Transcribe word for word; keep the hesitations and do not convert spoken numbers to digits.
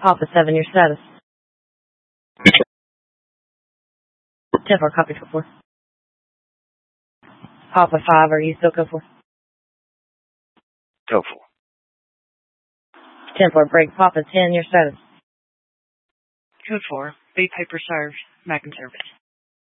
Papa seven, your status. ten four, copy for four. Papa five, are you still go for? Go for. ten four, break. Papa ten, your status. Code four, B paper served, back in service.